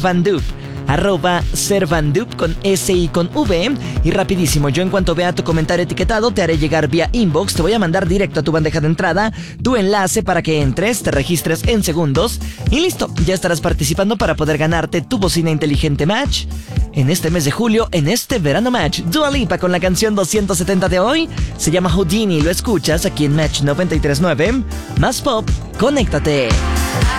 Servandup. @Servandup con S y con V. Y rapidísimo, yo en cuanto vea tu comentario etiquetado te haré llegar vía inbox, te voy a mandar directo a tu bandeja de entrada tu enlace para que entres, te registres en segundos y listo, ya estarás participando para poder ganarte tu bocina inteligente Match en este mes de julio, en este verano Match. Dua Lipa con la canción 270 de hoy, se llama Houdini, lo escuchas aquí en Match 93.9, más pop, conéctate.